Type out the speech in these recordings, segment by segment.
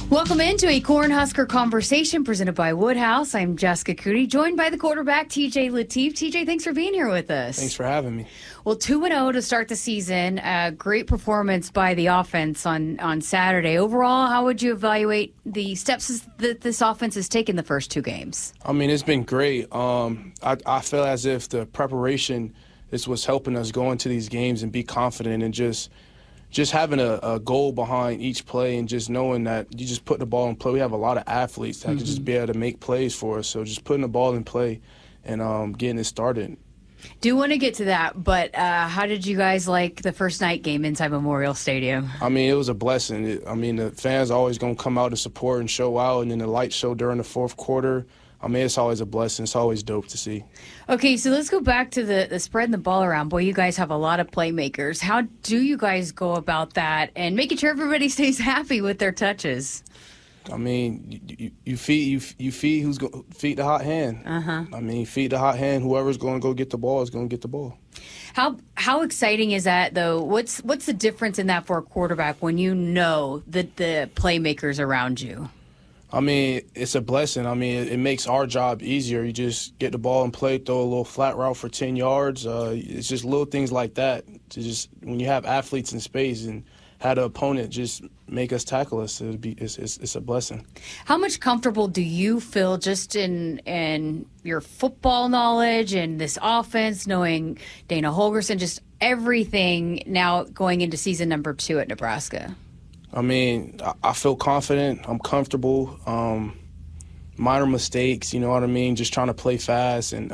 Welcome into a Cornhusker Conversation presented by Woodhouse. I'm Jessica Cooney, joined by the quarterback, TJ Lateef. TJ, thanks for being here with us. Thanks for having me. Well, 2-0 to start the season. Great performance by the offense on Saturday. Overall, how would you evaluate the steps that this offense has taken the first two games? I mean, it's been great. I feel as if the preparation is what's helping us go into these games and be confident and just having a goal behind each play and just knowing that you just put the ball in play. We have a lot of athletes that can just be able to make plays for us. So just putting the ball in play and getting it started. Do want to get to that, but how did you guys like the first night game inside Memorial Stadium? I mean, it was a blessing. The fans are always going to come out to support and show out, and then the light show during the fourth quarter. I mean, it's always a blessing. It's always dope to see. Okay, so let's go back to the spreading the ball around. Boy, you guys have a lot of playmakers. How do you guys go about that and making sure everybody stays happy with their touches? I mean, you feed who's going to feed the hot hand. I mean, feed the hot hand. Whoever's going to go get the ball is going to get the ball. How exciting is that, though? What's the difference in that for a quarterback when you know that the playmakers around you? I mean, it's a blessing. I mean, it makes our job easier. You just get the ball and play, throw a little flat route for 10 yards. It's just little things like that. When you have athletes in space and have the opponent just make us tackle us, it's a blessing. How much comfortable do you feel just in your football knowledge and this offense, knowing Dana Holgorsen, just everything now going into season number 2 at Nebraska? I mean, I feel confident. I'm comfortable. Minor mistakes, you know what I mean? Just trying to play fast and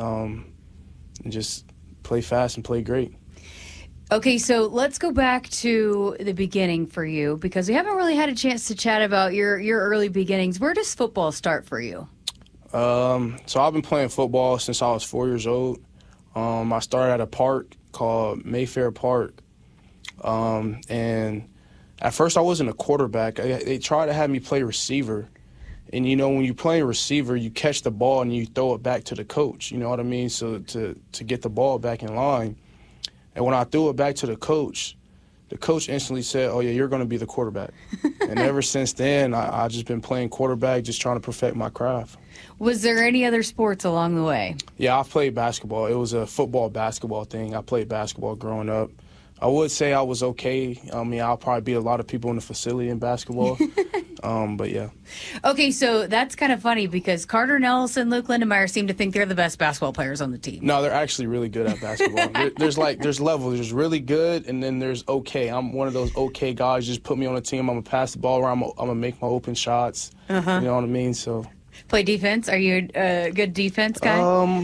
just play fast and play great. Okay, so let's go back to the beginning for you because we haven't really had a chance to chat about your early beginnings. Where does football start for you? So I've been playing football since I was 4 years old. I started at a park called Mayfair Park, and at first I wasn't a quarterback. They tried to have me play receiver. And, you know, when you're playing receiver, you catch the ball and you throw it back to the coach, you know what I mean, so to get the ball back in line. And when I threw it back to the coach instantly said, "Oh, yeah, you're going to be the quarterback." And ever since then, I've just been playing quarterback, just trying to perfect my craft. Was there any other sports along the way? Yeah, I've played basketball. It was a football-basketball thing. I played basketball growing up. I would say I was okay. I mean, I'll probably beat a lot of people in the facility in basketball. But, yeah. Okay, so that's kind of funny because Carter Nelson, Luke Lindenmeyer seem to think they're the best basketball players on the team. No, they're actually really good at basketball. There's levels. There's really good, and then there's okay. I'm one of those okay guys. Just put me on a team. I'm going to pass the ball around. I'm going to make my open shots. You know what I mean? So. Play defense? Are you a good defense guy?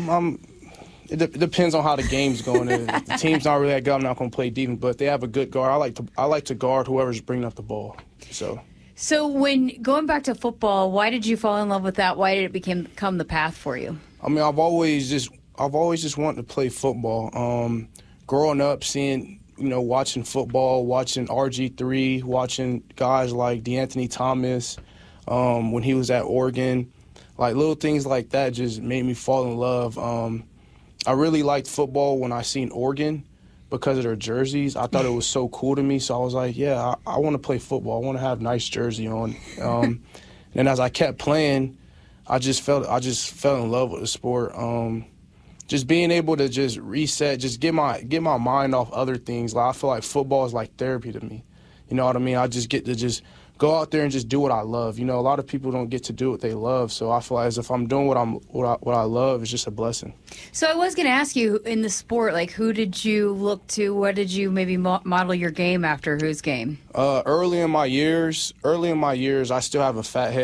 It depends on how the game's going. If the team's not really that good, I'm not going to play defense. But if they have a good guard, I like to guard whoever's bringing up the ball. So when going back to football, why did you fall in love with that? Why did it become the path for you? I mean, I've always just wanted to play football. Growing up, watching football, watching RG3, watching guys like DeAnthony Thomas when he was at Oregon, like little things like that just made me fall in love. I really liked football when I seen Oregon because of their jerseys. I thought it was so cool to me, so I was like, yeah, I want to play football. I want to have a nice jersey on. And as I kept playing, I just fell in love with the sport. Just being able to just reset, just get my mind off other things. Like I feel like football is like therapy to me. You know what I mean? I just get to just go out there and just do what I love. You know, a lot of people don't get to do what they love, so I feel like as if I'm doing what I love, it's just a blessing. So I was going to ask you, in the sport, like who did you look to? What did you maybe model your game after? Whose game? Early in my years, I still have a fat head.